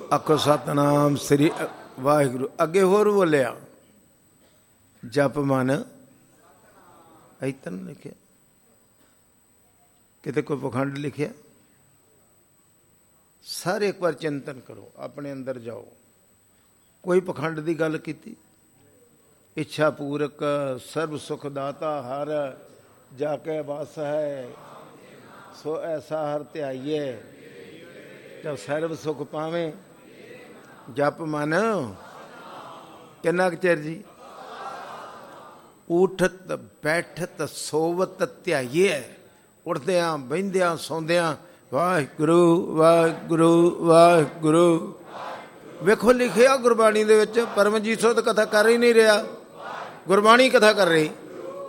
ਆਖੋ ਸਤਨਾਮ ਸ੍ਰੀ ਵਾਹਿਗੁਰੂ। ਅੱਗੇ ਹੋਰ ਬੋਲਿਆ ਜਪ ਮਨ ਇਤਨ ਲਿਖਿਆ, ਕਿਤੇ ਕੋਈ ਪਖੰਡ ਲਿਖਿਆ? ਸਾਰੇ ਇੱਕ ਵਾਰ ਚਿੰਤਨ ਕਰੋ, ਆਪਣੇ ਅੰਦਰ ਜਾਓ। ਕੋਈ ਪਖੰਡ ਦੀ ਗੱਲ ਕੀਤੀ? ਇੱਛਾ ਪੂਰਕ ਸਰਬ ਸੁਖ ਦਾਤਾ ਹਰ, ਜਾ ਕੇ ਵਸ ਹੈ ਸੋ ਐਸਾ ਹਰ ਧਿਆਈਏ, ਜੋ ਸਰਬ ਸੁਖ ਪਾਵੇਂ। ਜਪ ਮਨ ਕਿੰਨਾ ਕੁ ਚਿਰ ਜੀ? ਉਠਤ ਬੈਠਤ ਸੋਵਤ ਧਿਆਈਏ, ਉੱਠਦਿਆਂ ਬਹਿੰਦਿਆਂ ਸੌਂਦਿਆਂ ਵਾਹਿਗੁਰੂ ਵਾਹਿਗੁਰੂ ਵਾਹਿਗੁਰੂ। ਵੇਖੋ ਲਿਖਿਆ ਗੁਰਬਾਣੀ ਦੇ ਵਿੱਚ, ਪਰਮਜੀਤ ਸਿੰਘ ਕਥਾ ਕਰ ਹੀ ਨਹੀਂ ਰਿਹਾ, ਗੁਰਬਾਣੀ ਕਥਾ ਕਰ ਰਹੀ।